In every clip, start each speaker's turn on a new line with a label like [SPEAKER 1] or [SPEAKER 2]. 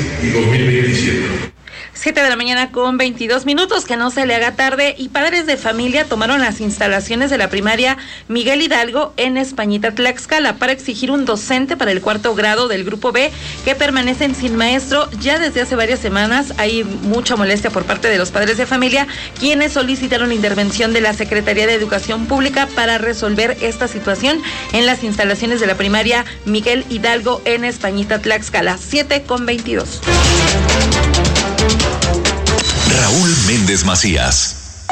[SPEAKER 1] y 2027.
[SPEAKER 2] 7 de la mañana con 22 minutos, que no se le haga tarde, y padres de familia tomaron las instalaciones de la primaria Miguel Hidalgo en Españita, Tlaxcala, para exigir un docente para el 4º grado del grupo B, que permanecen sin maestro ya desde hace varias semanas. Hay mucha molestia por parte de los padres de familia, quienes solicitaron la intervención de la Secretaría de Educación Pública para resolver esta situación en las instalaciones de la primaria Miguel Hidalgo en Españita, Tlaxcala. 7 con 22.
[SPEAKER 3] Raúl Méndez Macías.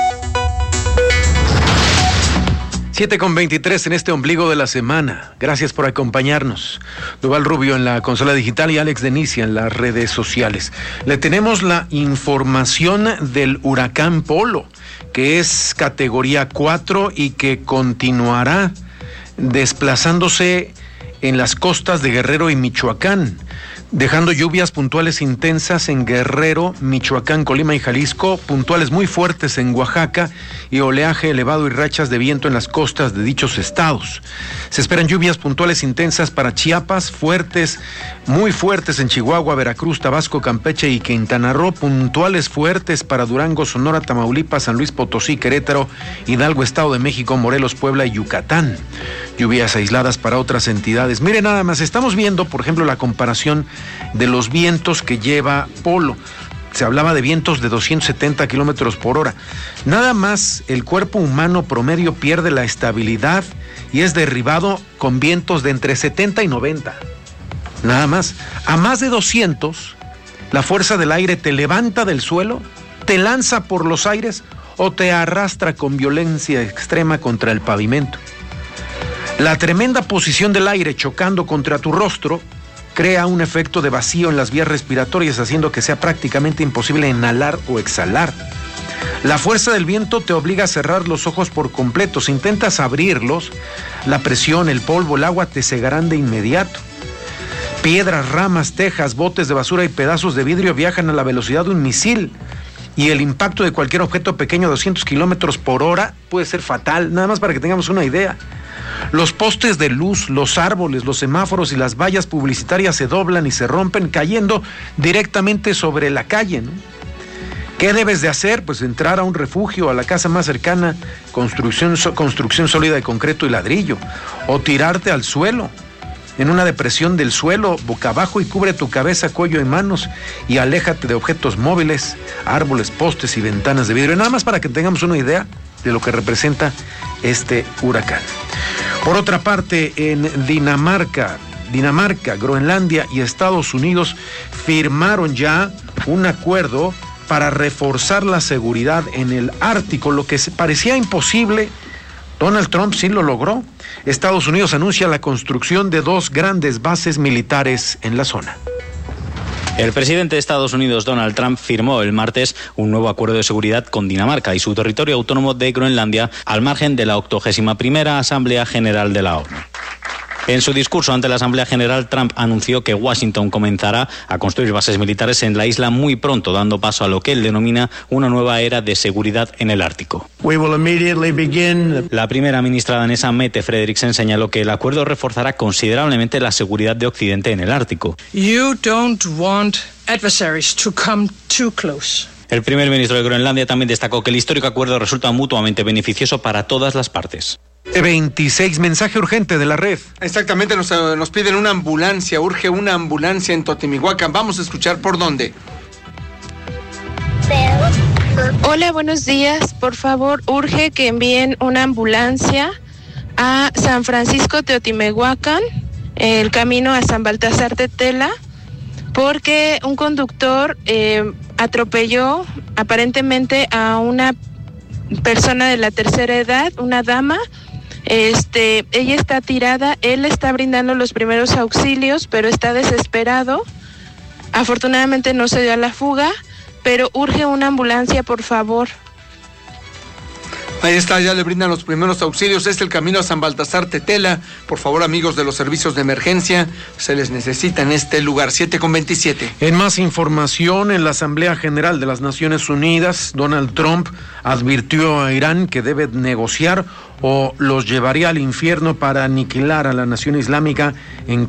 [SPEAKER 4] 7 con 23 en este ombligo de la semana. Gracias por acompañarnos. Duval Rubio en la consola digital y Alex Denicia en las redes sociales. Le tenemos la información del huracán Polo, que es categoría 4 y que continuará desplazándose en las costas de Guerrero y Michoacán, dejando lluvias puntuales intensas en Guerrero, Michoacán, Colima y Jalisco, puntuales muy fuertes en Oaxaca y oleaje elevado y rachas de viento en las costas de dichos estados. Se esperan lluvias puntuales intensas para Chiapas, fuertes, muy fuertes en Chihuahua, Veracruz, Tabasco, Campeche y Quintana Roo, puntuales fuertes para Durango, Sonora, Tamaulipas, San Luis Potosí, Querétaro, Hidalgo, Estado de México, Morelos, Puebla y Yucatán. Lluvias aisladas para otras entidades. Mire nada más, estamos viendo, por ejemplo, la comparación de los vientos que lleva Polo. Se hablaba de vientos de 270 kilómetros por hora. Nada más el cuerpo humano promedio pierde la estabilidad y es derribado con vientos de entre 70 y 90. Nada más. A más de 200, la fuerza del aire te levanta del suelo, te lanza por los aires o te arrastra con violencia extrema contra el pavimento. La tremenda posición del aire chocando contra tu rostro crea un efecto de vacío en las vías respiratorias, haciendo que sea prácticamente imposible inhalar o exhalar. La fuerza del viento te obliga a cerrar los ojos por completo. Si intentas abrirlos, la presión, el polvo, el agua te cegarán de inmediato. Piedras, ramas, tejas, botes de basura y pedazos de vidrio viajan a la velocidad de un misil. Y el impacto de cualquier objeto pequeño a 200 kilómetros por hora puede ser fatal, nada más para que tengamos una idea. Los postes de luz, los árboles, los semáforos y las vallas publicitarias se doblan y se rompen, cayendo directamente sobre la calle, ¿no? ¿Qué debes de hacer? Pues entrar a un refugio, a la casa más cercana, construcción sólida de concreto y ladrillo, o tirarte al suelo, en una depresión del suelo, boca abajo, y cubre tu cabeza, cuello y manos, y aléjate de objetos móviles, árboles, postes y ventanas de vidrio. Nada más para que tengamos una idea de lo que representa este huracán. Por otra parte, en Dinamarca, Groenlandia y Estados Unidos firmaron ya un acuerdo para reforzar la seguridad en el Ártico. Lo que parecía imposible, Donald Trump sí lo logró. Estados Unidos anuncia la construcción de 2 grandes bases militares en la zona.
[SPEAKER 5] El presidente de Estados Unidos, Donald Trump, firmó el martes un nuevo acuerdo de seguridad con Dinamarca y su territorio autónomo de Groenlandia, al margen de la 81ª Asamblea General de la ONU. En su discurso ante la Asamblea General, Trump anunció que Washington comenzará a construir bases militares en la isla muy pronto, dando paso a lo que él denomina una nueva era de seguridad en el Ártico. La primera ministra danesa, Mette Frederiksen, señaló que el acuerdo reforzará considerablemente la seguridad de Occidente en el Ártico.
[SPEAKER 6] You don't want adversaries to come too close.
[SPEAKER 5] El primer ministro de Groenlandia también destacó que el histórico acuerdo resulta mutuamente beneficioso para todas las partes.
[SPEAKER 4] 26, mensaje urgente de la red.
[SPEAKER 7] Exactamente, nos piden una ambulancia, urge una ambulancia en Totimihuacán. Vamos a escuchar por dónde.
[SPEAKER 8] Hola, buenos días. Por favor, urge que envíen una ambulancia a San Francisco Teotimehuacán, el camino a San Baltasar Tetela, porque un conductor atropelló aparentemente a una persona de la tercera edad, una dama. Ella está tirada, él está brindando los primeros auxilios, pero está desesperado. Afortunadamente no se dio a la fuga, pero urge una ambulancia, por favor.
[SPEAKER 7] Ahí está, ya le brindan los primeros auxilios. Es el camino a San Baltasar Tetela. Por favor, amigos de los servicios de emergencia, se les necesita en este lugar. 7:27.
[SPEAKER 4] En más información, en la Asamblea General de las Naciones Unidas, Donald Trump advirtió a Irán que debe negociar o los llevaría al infierno para aniquilar a la nación islámica en